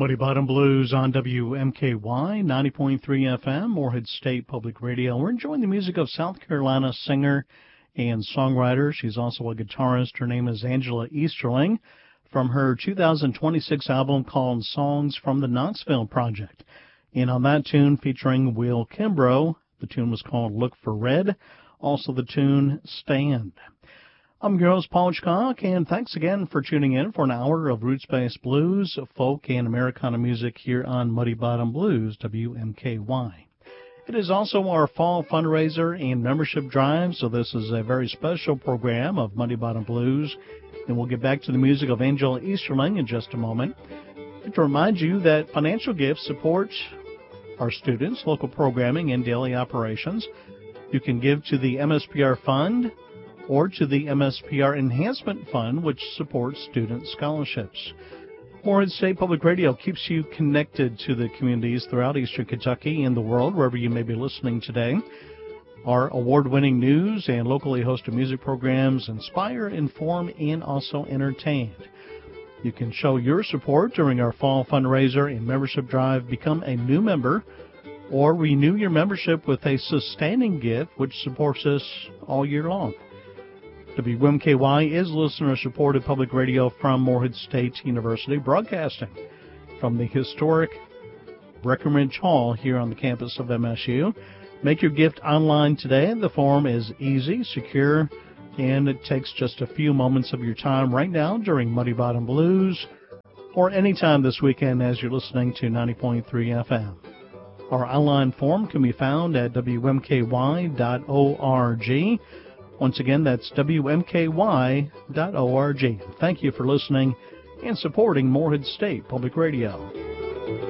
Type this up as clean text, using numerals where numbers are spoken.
Muddy Bottom Blues on WMKY 90.3 FM, Morehead State Public Radio. We're enjoying the music of South Carolina singer and songwriter. She's also a guitarist. Her name is Angela Easterling, from her 2026 album called Songs from the Knoxville Project. And on that tune featuring Will Kimbrough, the tune was called Look for Red. Also the tune Stand. I'm your host, Paul Chcock, and thanks again for tuning in for an hour of roots-based blues, folk, and Americana music here on Muddy Bottom Blues, WMKY. It is also our fall fundraiser and membership drive, so this is a very special program of Muddy Bottom Blues, and we'll get back to the music of Angela Easterling in just a moment. I'd like to remind you that financial gifts support our students, local programming, and daily operations. You can give to the MSPR Fund or to the MSPR Enhancement Fund, which supports student scholarships. Morehead State Public Radio keeps you connected to the communities throughout eastern Kentucky and the world, wherever you may be listening today. Our award-winning news and locally hosted music programs inspire, inform, and also entertain. You can show your support during our fall fundraiser and membership drive, become a new member, or renew your membership with a sustaining gift, which supports us all year long. WMKY is listener-supported public radio from Morehead State University, broadcasting from the historic Breckenridge Hall here on the campus of MSU. Make your gift online today. The form is easy, secure, and it takes just a few moments of your time right now during Muddy Bottom Blues or any time this weekend as you're listening to 90.3 FM. Our online form can be found at WMKY.org. Once again, that's WMKY.org. Thank you for listening and supporting Morehead State Public Radio.